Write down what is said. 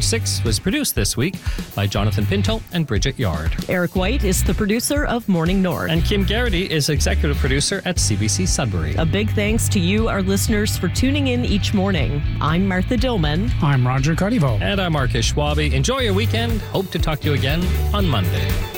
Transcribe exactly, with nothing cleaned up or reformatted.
six was produced this week by Jonathan Pinto and Bridget Yard. Eric White is the producer of Morning North. And Kim Garrity is executive producer at C B C Sudbury. A big thanks to you, our listeners, for tuning in each morning. I'm Martha Dillman. I'm Roger Cardivo. And I'm Marcus Schwabe. Enjoy your weekend. Hope to talk to you again on Monday.